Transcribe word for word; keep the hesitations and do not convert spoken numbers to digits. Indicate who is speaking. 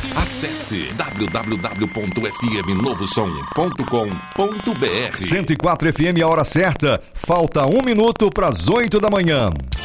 Speaker 1: Acesse w w w ponto f m novo som ponto com ponto b r.
Speaker 2: cento e quatro F M, a hora certa. Falta um minuto para as oito da manhã.